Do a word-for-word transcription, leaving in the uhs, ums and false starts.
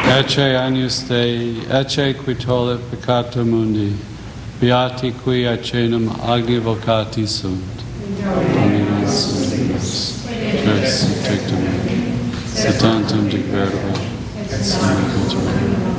Ecce agnus Dei, ecce qui tollit peccata mundi, beati qui acenum agni vocati sunt. Dominus Deus, Christ, tectum, se tantum de verbo, et sum